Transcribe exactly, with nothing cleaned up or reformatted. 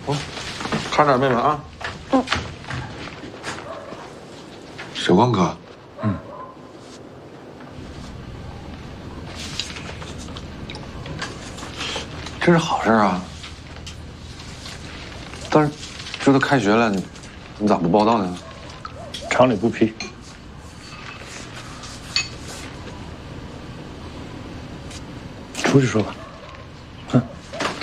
哦，看点，妹妹啊。嗯。 水光哥。嗯。这是好事啊。但是，这都开学了，你你咋不报道呢？ 常理不批。出去说吧。